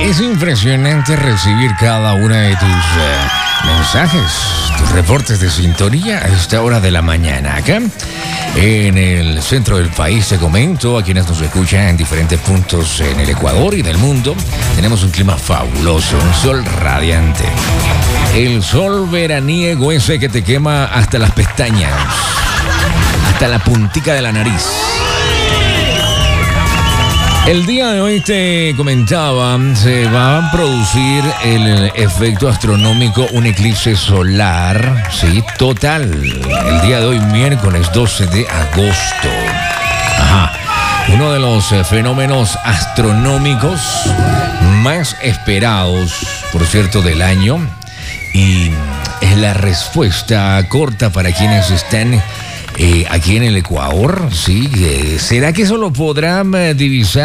Es impresionante recibir cada una de tus mensajes, tus reportes de sintonía a esta hora de la mañana. Acá en el centro del país, te comento, a quienes nos escuchan en diferentes puntos en el Ecuador y del mundo, tenemos un clima fabuloso, un sol radiante. El sol veraniego ese que te quema hasta las pestañas, hasta la puntica de la nariz. El día de hoy te comentaba, se va a producir el efecto astronómico, un eclipse solar, sí, total. El día de hoy, miércoles 12 de agosto. Ajá. Uno de los fenómenos astronómicos más esperados, por cierto, del año. Y es la respuesta corta para quienes están aquí en el Ecuador, sí. ¿Será que eso lo podrán divisar